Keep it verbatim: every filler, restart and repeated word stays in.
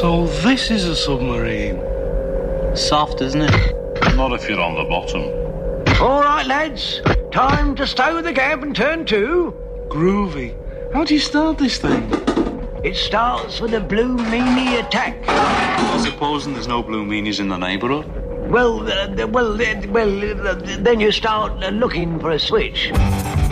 So this is a submarine. Soft, isn't it? Not if you're on the bottom. All right, lads. Time to stow the gab and turn to. Groovy. How do you start this thing? It starts with a blue meanie attack. Supposing there's no blue meanies in the neighbourhood? Well, uh, well, uh, well, uh, then you start uh, looking for a switch.